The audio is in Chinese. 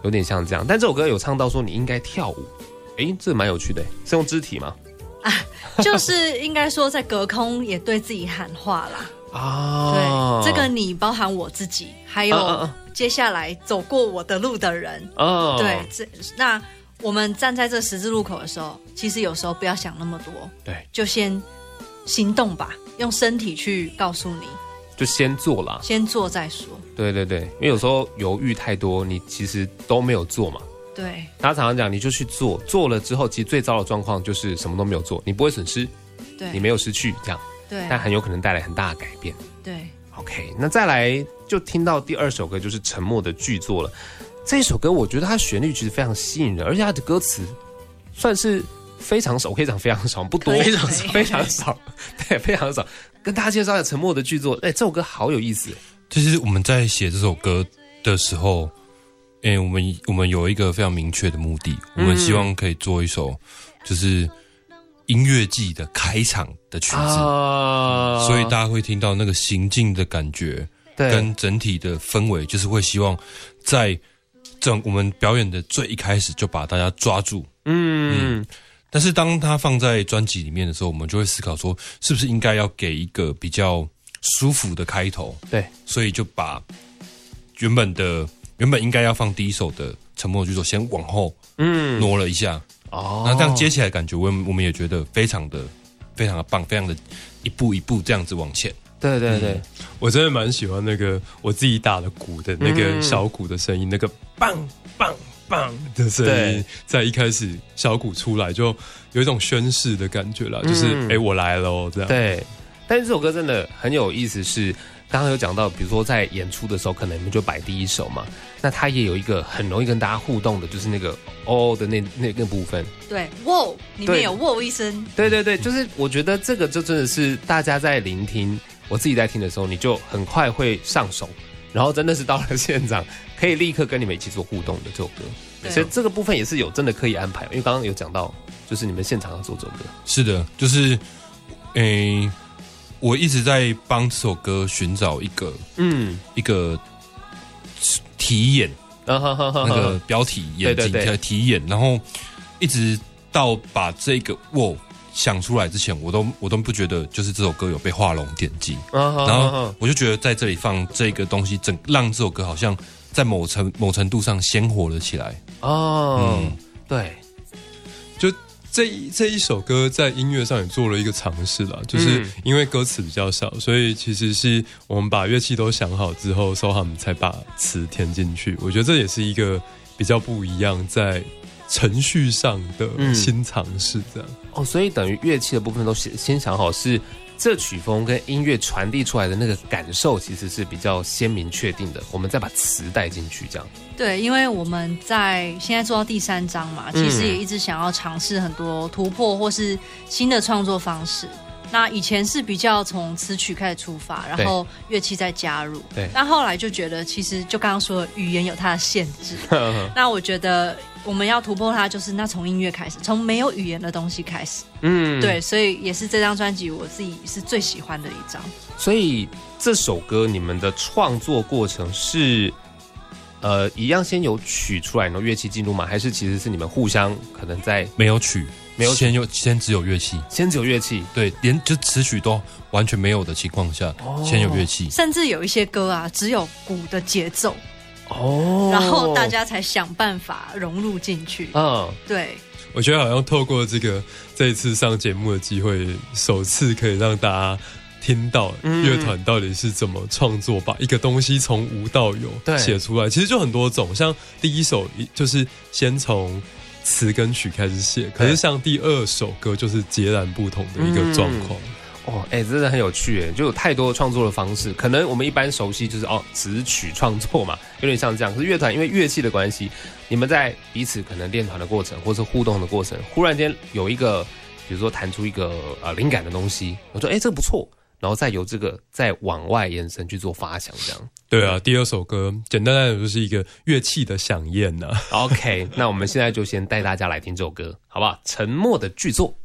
有点像这样。但这首歌有唱到说你应该跳舞，这蛮有趣的，是用肢体吗？ 就是应该说在隔空也对自己喊话啦。对，这个你包含我自己，还有接下来走过我的路的人。对，那我们站在这十字路口的时候，其实有时候不要想那么多， 对， 就先行动吧，用身体去告诉你， 就先做啦， 先做再说。 对对对，因为有时候犹豫太多，你其实都没有做嘛。 对， 大家常常讲，你就去做，做了之后，其实最糟的状况就是什么都没有做，你不会损失， 对， 你没有失去这样。 对， 但很有可能带来很大的改变。 对 ，OK， 那再来就听到第二首歌就是沉默的巨作了。这首歌我觉得它旋律其实非常吸引人，而且它的歌词算是非常少，我可以讲非常少，不多，非常少，对，非常少。跟大家介绍一下沉默的巨作，这首歌好有意思。 其实我们在写这首歌的时候，我们有一个非常明确的目的，我们希望可以做一首就是音乐季的开场的曲子，所以大家会听到那个行进的感觉，跟整体的氛围，就是会希望在我们表演的最一开始就把大家抓住。但是当它放在专辑里面的时候，我们就会思考说，是不是应该要给一个比较舒服的开头？对，所以就把原本应该要放第一首的沉默的巨作先往后挪了一下。那这样接起来感觉我们也觉得非常的棒，非常的一步一步这样子往前。 对对对， 我真的蛮喜欢那个我自己打的鼓的那个小鼓的声音，那个棒棒棒的声音，在一开始小鼓出来就有一种宣誓的感觉啦，就是我来了这样。 对，但是这首歌真的很有意思，是刚刚有讲到，比如说在演出的时候，可能你们就摆第一首嘛，那它也有一个很容易跟大家互动的，就是那个的那个部分。 对，哇，里面有哇一声。 对对对，就是我觉得这个就真的是大家在聆听，我自己在听的时候，你就很快会上手，然后真的是到了现场，可以立刻跟你们一起做互动的这首歌。所以这个部分也是有真的可以安排，因为刚刚有讲到，就是你们现场要做这首歌。 是的，就是我一直在帮这首歌寻找一个题眼，那个标题眼睛的题眼，然后一直到把这个想出来之前，我都不觉得就是这首歌有被画龙点睛，然后我就觉得在这里放这个东西，让这首歌好像在某程度上鲜活了起来。 对， 就这一首歌在音乐上也做了一个尝试啦，就是因为歌词比较少，所以其实是我们把乐器都想好之后，SOHAM才把词填进去。我觉得这也是一个比较不一样在程序上的新尝试，这样。 所以等于乐器的部分都先想好，是这曲风跟音乐传递出来的那个感受，其实是比较鲜明确定的。我们再把词带进去，这样。 对，因为我们现在做到第3章嘛，其实也一直想要尝试很多突破或是新的创作方式。那以前是比较从词曲开始出发，然后乐器再加入。对，但后来就觉得，其实就刚刚说的，语言有它的限制。那我觉得我们要突破它，就是从音乐开始，从没有语言的东西开始。对，所以也是这张专辑我自己是最喜欢的一张。 所以这首歌你们的创作过程是一样先有曲出来，然后乐器进入吗？还是其实是你们互相可能在没有曲？没有先只有乐器， 先只有乐器， 对，连就词曲都完全没有的情况下，先有乐器， 甚至有一些歌啊，只有鼓的节奏，然后大家才想办法融入进去。对， 我觉得好像透过这一次上节目的机会，首次可以让大家听到乐团到底是怎么创作，把一个东西从无到有写出来。其实就很多种，像第一首就是先从词跟曲开始写，可是像第2首歌就是截然不同的一个状况。 真的很有趣，就有太多创作的方式。可能我们一般熟悉就是词曲创作嘛，有点像这样。可是乐团因为乐器的关系，你们在彼此可能练团的过程，或是互动的过程，忽然间有一个，比如说弹出一个灵感的东西，我说这个不错，然后再由这个再往外延伸去做发想，这样。 对啊，第2首歌简单来说就是一个乐器的响宴啊。 OK， 那我们现在就先带大家来听这首歌，好不好？沉默的巨作。